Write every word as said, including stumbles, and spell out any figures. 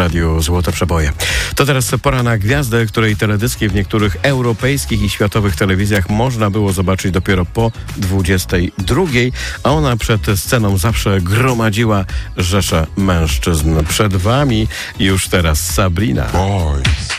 Radiu Złote Przeboje. To teraz pora na gwiazdę, której teledyski w niektórych europejskich i światowych telewizjach można było zobaczyć dopiero po dwudziestej drugiej, a ona przed sceną zawsze gromadziła rzesze mężczyzn. Przed wami już teraz Sabrina. Boys.